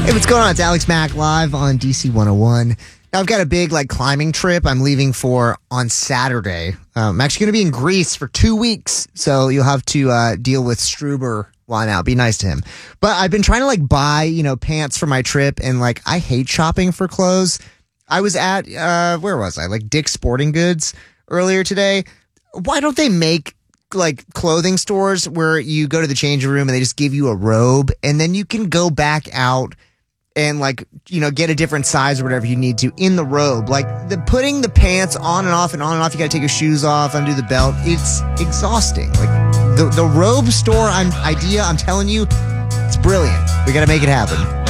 Hey, what's going on? It's Alex Mack live on DC 101. Now, I've got a big climbing trip I'm leaving for on Saturday. I'm actually going to be in Greece for 2 weeks, so you'll have to deal with Struber while I'm out. Be nice to him. But I've been trying to buy, pants for my trip, and I hate shopping for clothes. I was at, where was I? Dick's Sporting Goods earlier today. Why don't they make clothing stores where you go to the changing room and they just give you a robe and then you can go back out and get a different size or whatever you need to in the robe. Putting the pants on and off and on and off, you got to take your shoes off, undo the belt. It's exhausting. The robe store idea, I'm telling you, it's brilliant. We got to make it happen.